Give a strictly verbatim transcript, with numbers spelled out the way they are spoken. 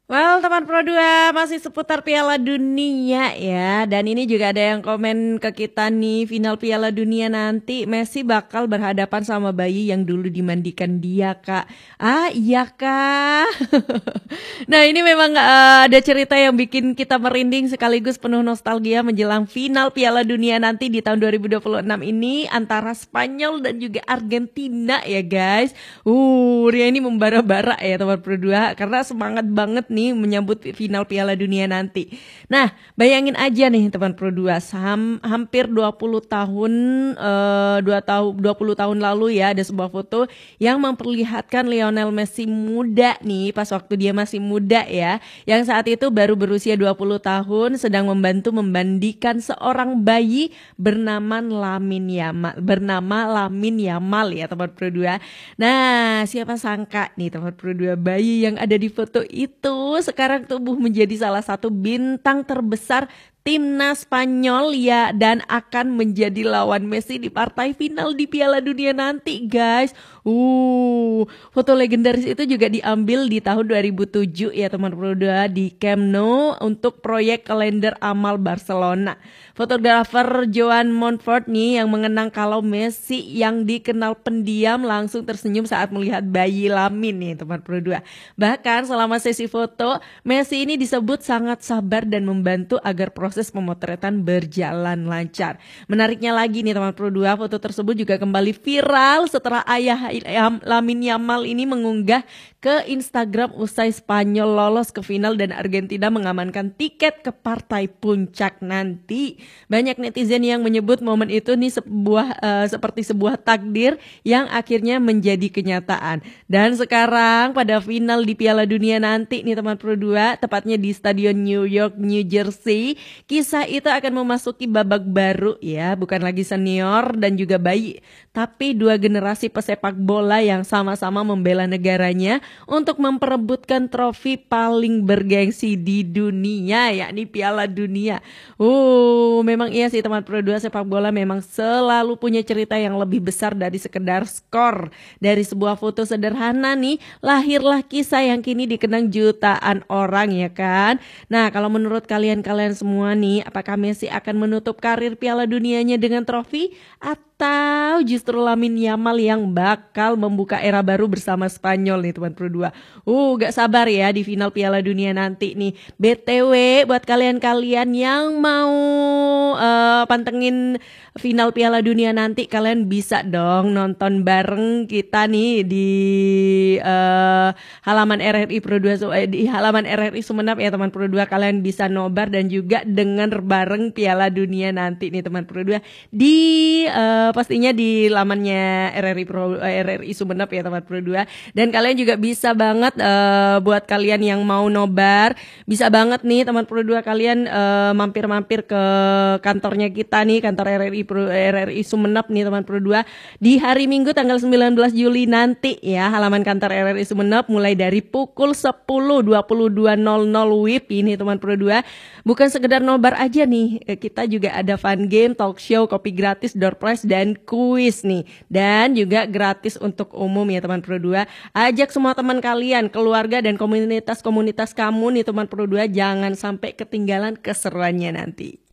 Well, teman Pro dua masih seputar Piala Dunia ya. Dan ini juga ada yang komen ke kita nih, final Piala Dunia nanti Messi bakal berhadapan sama bayi yang dulu dimandikan dia, Kak. Ah, iya, Kak. Nah, ini memang uh, ada cerita yang bikin kita merinding sekaligus penuh nostalgia menjelang final Piala Dunia nanti di tahun dua ribu dua puluh enam ini antara Spanyol dan juga Argentina ya, guys. Uh, Ria ini membara-bara ya teman Pro dua karena semangat banget nih menyambut final Piala Dunia nanti. Nah, bayangin aja nih teman Pro dua, sam, hampir dua puluh tahun uh, dua tahun dua puluh tahun lalu ya ada sebuah foto yang memperlihatkan Lionel Messi muda nih pas waktu dia masih muda ya, yang saat itu baru berusia dua puluh tahun sedang membantu memandikan seorang bayi bernama Lamin Yamal, bernama Lamin Yamal ya teman Pro dua. Nah, siapa sangka nih teman Pro dua, bayi yang ada di foto itu sekarang tumbuh menjadi salah satu bintang terbesar timnas Spanyol ya, dan akan menjadi lawan Messi di partai final di Piala Dunia nanti, guys. Uh, foto legendaris itu juga diambil di tahun dua ribu tujuh ya teman Pro dua di Camp Nou untuk proyek kalender amal Barcelona. Fotografer Joan Montfort nih yang mengenang kalau Messi yang dikenal pendiam langsung tersenyum saat melihat bayi Lamin nih teman Pro dua. Bahkan selama sesi foto, Messi ini disebut sangat sabar dan membantu agar proses pemotretan berjalan lancar. Menariknya lagi nih teman Pro dua, foto tersebut juga kembali viral setelah ayah Lamin Yamal ini mengunggah ke Instagram usai Spanyol lolos ke final dan Argentina mengamankan tiket ke partai puncak nanti. Banyak netizen yang menyebut momen itu nih sebuah uh, seperti sebuah takdir yang akhirnya menjadi kenyataan. Dan sekarang pada final di Piala Dunia nanti nih teman Pro dua, tepatnya di Stadion New York, New Jersey, kisah itu akan memasuki babak baru ya, bukan lagi senior dan juga bayi, tapi dua generasi pesepak bola yang sama-sama membela negaranya untuk memperebutkan trofi paling bergengsi di dunia, yakni Piala Dunia. Uh, memang iya sih teman Pro dua, sepak bola memang selalu punya cerita yang lebih besar dari sekedar skor. Dari sebuah foto sederhana nih, lahirlah kisah yang kini dikenang jutaan orang ya kan. Nah, kalau menurut kalian-kalian semua nih, apakah Messi akan menutup karir Piala Dunianya dengan trofi atau justru Lamin Yamal yang bakal membuka era baru bersama Spanyol nih teman Pro dua. Uh, gak sabar ya di final Piala Dunia nanti nih. B T W buat kalian-kalian yang mau uh, pantengin final Piala Dunia nanti, kalian bisa dong nonton bareng kita nih di uh, halaman R R I Pro dua, eh, di halaman R R I Sumeneb ya teman Pro dua. Kalian bisa nobar dan juga denger bareng Piala Dunia nanti nih teman Pro dua di uh, pastinya di lamannya R R I Pro, uh, R R I Sumeneb ya teman Pro dua. Dan kalian juga bisa banget uh, buat kalian yang mau nobar, bisa banget nih teman Pro dua, kalian uh, mampir-mampir ke kantornya kita nih, kantor R R I Pro, R R I Sumeneb nih teman Pro dua di hari Minggu tanggal sembilan belas Juli nanti ya. Halaman kantor R R I Sumeneb mulai dari pukul sepuluh dua puluh dua nol nol W I P ini teman Pro dua. Bukan sekedar nobar aja nih, kita juga ada fun game, talk show, kopi gratis, door prize dan kuis nih. Dan juga gratis untuk umum ya teman Pro dua. Ajak semua teman kalian, keluarga dan komunitas-komunitas kamu nih teman Pro dua, jangan sampai ketinggalan keseruannya nanti.